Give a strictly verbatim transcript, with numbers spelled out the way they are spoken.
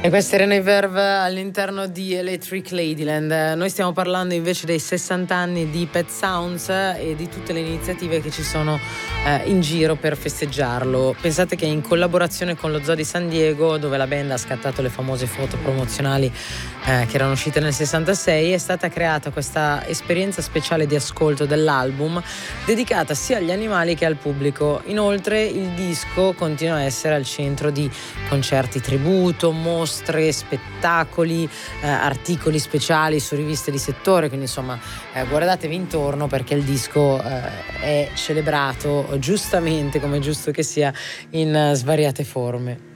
E questi erano i Verve all'interno di Electric Ladyland. Noi stiamo parlando invece dei sessanta anni di Pet Sounds e di tutte le iniziative che ci sono eh, in giro per festeggiarlo. Pensate che in collaborazione con lo Zoo di San Diego, dove la band ha scattato le famose foto promozionali eh, che erano uscite nel sessantasei, è stata creata questa esperienza speciale di ascolto dell'album dedicata sia agli animali che al pubblico. Inoltre il disco continua a essere al centro di concerti tributo, mostre, spettacoli, eh, articoli speciali su riviste di settore, quindi insomma eh, guardatevi intorno perché il disco eh, è celebrato giustamente, come è giusto che sia, in uh, svariate forme.